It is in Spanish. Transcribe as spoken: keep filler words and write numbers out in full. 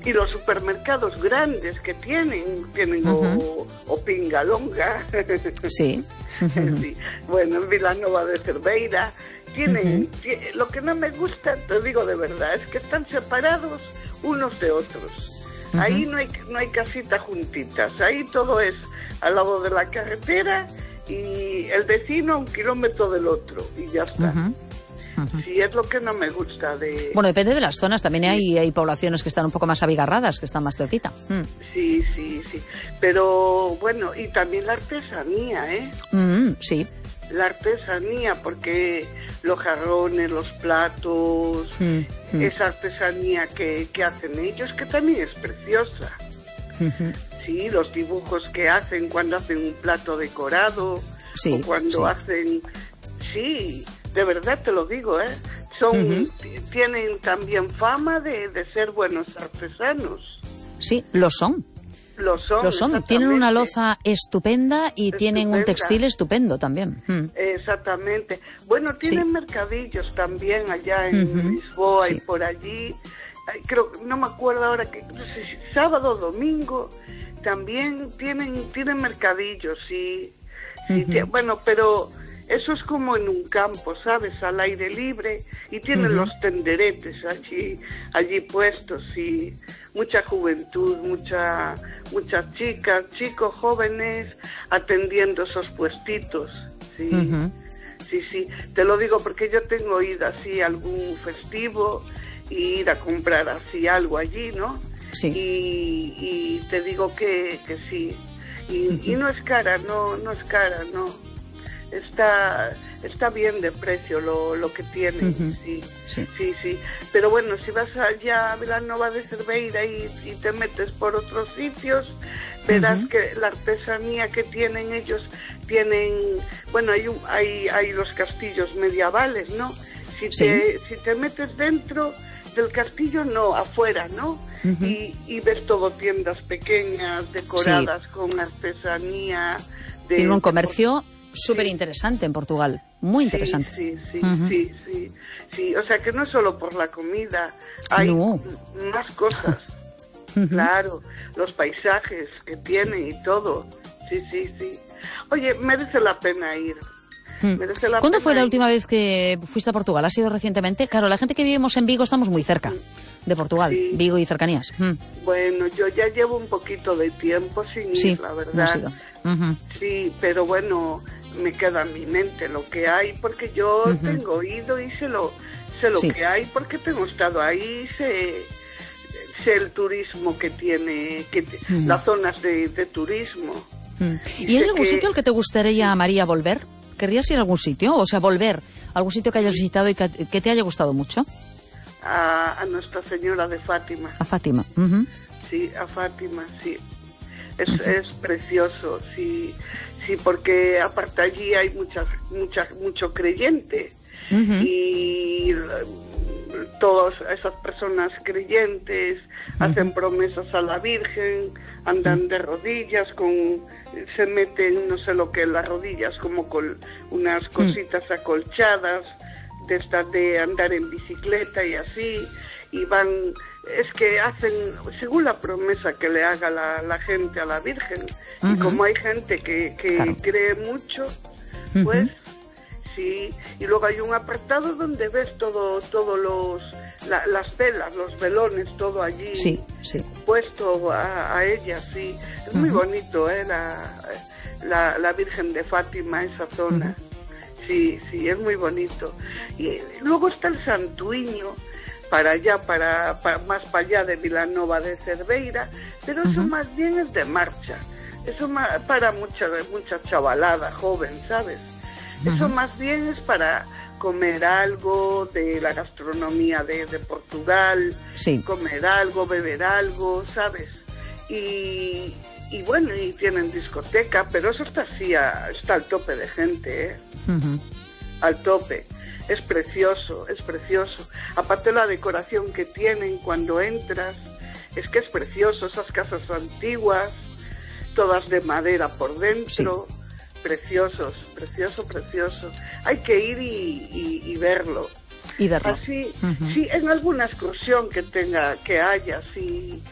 Y los supermercados grandes que tienen, tienen uh-huh. o, o Pingalonga. Sí. Uh-huh. Sí. Bueno, en Vilanova de Cerveira tienen, uh-huh. t- lo que no me gusta, te digo de verdad, es que están separados unos de otros. Uh-huh. Ahí no hay, no hay casitas juntitas, ahí todo es al lado de la carretera y el vecino a un kilómetro del otro y ya está. Uh-huh. Uh-huh. Sí, es lo que no me gusta de... Bueno, depende de las zonas, también hay, hay poblaciones que están un poco más abigarradas, que están más cerquita. Mm. Sí, sí, sí, pero bueno, y también la artesanía, ¿eh? Mm, sí. La artesanía, porque los jarrones, los platos, mm, mm. esa artesanía que, que hacen ellos, que también es preciosa. Uh-huh. Sí, los dibujos que hacen cuando hacen un plato decorado, sí, o cuando sí. hacen... Sí... De verdad te lo digo, ¿eh? Son, uh-huh. t- tienen también fama de, de ser buenos artesanos. Sí, lo son. Lo son. Lo son. Tienen una loza estupenda y estupenda. Tienen un textil estupendo también. Mm. Exactamente. Bueno, tienen sí. mercadillos también allá en uh-huh. Lisboa sí. y por allí. Creo, no me acuerdo ahora, que no sé si sábado o domingo también tienen, tienen mercadillos, sí. sí uh-huh. t- bueno, pero... Eso es como en un campo, ¿sabes? Al aire libre. Y tienen uh-huh. los tenderetes allí, allí puestos. Y mucha juventud, mucha, muchas chicas, chicos jóvenes atendiendo esos puestitos. Sí, uh-huh. sí, sí. Te lo digo porque yo tengo ido así a algún festivo y ir a comprar así algo allí, ¿no? Sí. Y, y te digo que, que sí. Y, uh-huh. y no es cara, no, no es cara, no. Está está bien de precio lo, lo que tienen, uh-huh. sí, sí, sí, sí. Pero bueno, si vas allá a Vilanova de Cerveira y, y te metes por otros sitios, verás uh-huh. que la artesanía que tienen ellos tienen, bueno, hay un, hay, hay los castillos medievales, ¿no? Si sí. te si te metes dentro del castillo, no, afuera, ¿no? Uh-huh. Y, y ves todo tiendas pequeñas, decoradas sí. con artesanía. De, Tiene un comercio súper interesante en Portugal, muy interesante. Sí, sí, sí, uh-huh. sí, sí, sí, o sea que no es solo por la comida, hay no. más cosas, uh-huh. claro, los paisajes que tienen sí. y todo, sí, sí, sí. Oye, merece la pena ir. Uh-huh. Merece la ¿Cuándo pena fue la ir? última vez que fuiste a Portugal? ¿Ha sido recientemente? Claro, la gente que vivimos en Vigo estamos muy cerca de Portugal, sí. Vigo y cercanías. Uh-huh. Bueno, yo ya llevo un poquito de tiempo sin sí, ir, la verdad. No uh-huh. Sí, pero bueno, me queda en mi mente lo que hay, porque yo uh-huh. tengo oído y sé lo, sé lo sí. que hay, porque tengo estado ahí, sé, sé el turismo que tiene, que uh-huh. las zonas de, de turismo. Uh-huh. ¿Y, ¿Y hay algún que... sitio al que te gustaría, María, volver? ¿Querrías ir a algún sitio? O sea, volver a algún sitio que hayas visitado y que, que te haya gustado mucho. A, a Nuestra Señora de Fátima. A Fátima. Uh-huh. Sí, a Fátima, sí. Es, uh-huh. es precioso, sí. Sí, porque aparte allí hay muchas, muchas, mucho creyente uh-huh. y todas esas personas creyentes uh-huh. hacen promesas a la Virgen, andan uh-huh. de rodillas, con se meten no sé lo que en las rodillas, como con unas cositas uh-huh. acolchadas, de estas de andar en bicicleta y así, y van... Es que hacen, según la promesa que le haga la, la gente a la Virgen, uh-huh. y como hay gente que, que claro. cree mucho, pues uh-huh. sí, y luego hay un apartado donde ves todo, todos los, la, las velas, los velones, todo allí sí, sí. puesto a, a ella, sí, es uh-huh. muy bonito, eh, la, la, la Virgen de Fátima, esa zona, uh-huh. sí, sí, es muy bonito, y luego está el Santuiño, para allá, para, para más para allá de Vilanova de Cerveira, pero eso uh-huh. más bien es de marcha, eso más, para mucha mucha chavalada joven, ¿sabes? Uh-huh. Eso más bien es para comer algo de la gastronomía de, de Portugal, sí. comer algo, beber algo, ¿sabes? Y, y bueno, y tienen discoteca, pero eso está así, a, está al tope de gente, ¿eh? Uh-huh. Al tope. Es precioso, es precioso. Aparte la decoración que tienen cuando entras, es que es precioso. Esas casas antiguas, todas de madera por dentro, sí. preciosos, precioso, precioso. Hay que ir y, y, y verlo. Y verlo. Así, uh-huh. sí, en alguna excursión que tenga, que haya, sí.